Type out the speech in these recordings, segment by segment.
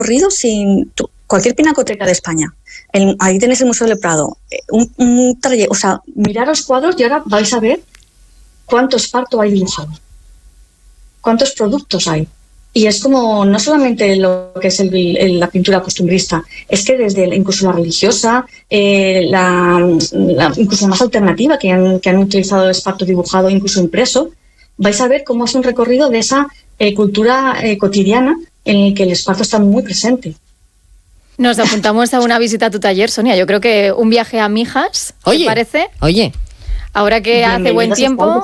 recorrido cualquier pinacoteca de España. Ahí tenéis el Museo del Prado. O sea, mirad los cuadros y ahora vais a ver cuánto esparto hay dibujado, cuántos productos hay. Y es como no solamente lo que es la pintura costumbrista, es que desde incluso la religiosa, incluso la más alternativa, que han utilizado el esparto dibujado, incluso impreso, vais a ver cómo es un recorrido de esa cultura cotidiana en el que el esparto está muy presente. Nos apuntamos a una visita a tu taller, Sonia. Yo creo que un viaje a Mijas, ¿te parece? Oye. Ahora que hace buen tiempo.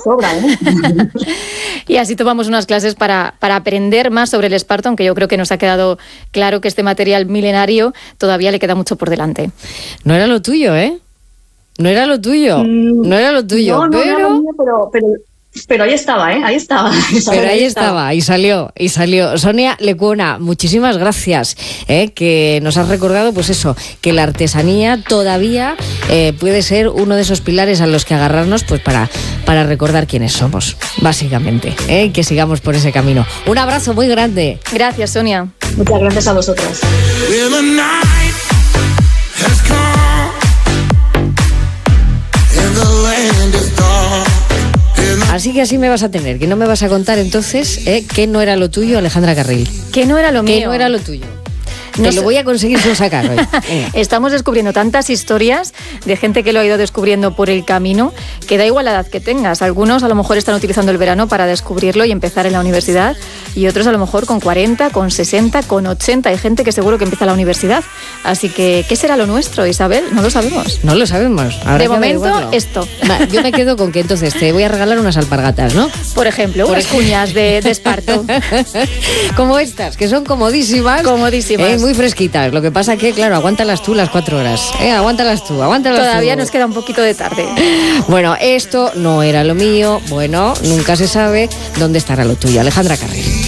Y así tomamos unas clases para aprender más sobre el esparto, aunque yo creo que nos ha quedado claro que este material milenario todavía le queda mucho por delante. No era lo tuyo, ¿eh? No era lo tuyo. No era lo tuyo. No, era lo mío, pero ahí estaba, ¿eh? Ahí estaba. Pero ahí estaba, y salió. Sonia Lecuona, muchísimas gracias, que nos has recordado, pues eso, que la artesanía todavía puede ser uno de esos pilares a los que agarrarnos, pues para recordar quiénes somos, básicamente, que sigamos por ese camino. Un abrazo muy grande. Gracias, Sonia. Muchas gracias a vosotras. Así que así me vas a tener, que no me vas a contar entonces que no era lo tuyo, Alejandra Carril. Que no era lo mío. Que no era lo tuyo. Te lo voy a conseguir sin sacar hoy. Estamos descubriendo tantas historias de gente que lo ha ido descubriendo por el camino, que da igual la edad que tengas. Algunos a lo mejor están utilizando el verano para descubrirlo y empezar en la universidad, y otros a lo mejor con 40, con 60, con 80. Hay gente que seguro que empieza la universidad. Así que, ¿qué será lo nuestro, Isabel? No lo sabemos. No lo sabemos. Habrá de momento, esto. Yo me quedo con que entonces te voy a regalar unas alpargatas, ¿no? Por ejemplo, unas cuñas de esparto. Como estas, que son comodísimas. Comodísimas. Muy fresquitas. Lo que pasa que, claro, aguántalas tú las 4 horas. Aguántalas tú. Todavía nos queda un poquito de tarde. Bueno, esto no era lo mío. Bueno, nunca se sabe dónde estará lo tuyo. Alejandra Carril.